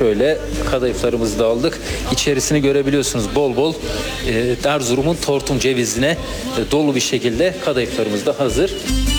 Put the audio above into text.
Şöyle kadayıflarımızı da aldık. İçerisini görebiliyorsunuz, bol bol Erzurum'un tortum cevizine dolu bir şekilde kadayıflarımız da hazır.